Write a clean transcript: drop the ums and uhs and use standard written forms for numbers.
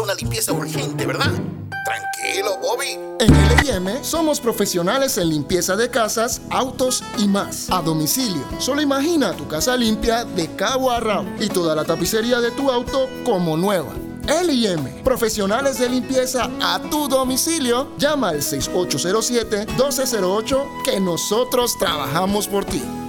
necesita una limpieza urgente, ¿verdad? Tranquilo, Bobby. En L&M somos profesionales en limpieza de casas, autos y más. A domicilio. Solo imagina tu casa limpia de cabo a rabo y toda la tapicería de tu auto como nueva. L&M, profesionales de limpieza a tu domicilio. Llama al 6807-1208 que nosotros trabajamos por ti.